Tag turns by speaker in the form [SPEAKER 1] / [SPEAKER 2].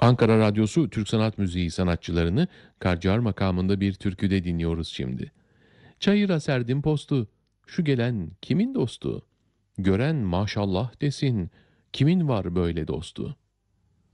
[SPEAKER 1] Ankara Radyosu Türk Sanat Müziği sanatçılarını Karciğer makamında bir türküde dinliyoruz şimdi. Çayıra serdim postu, şu gelen kimin dostu? Gören maşallah desin, kimin var böyle dostu?